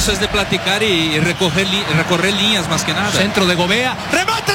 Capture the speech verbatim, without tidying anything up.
cosa es de platicar y recoger, recorrer líneas más que nada. Centro de Gobea. ¡Remate!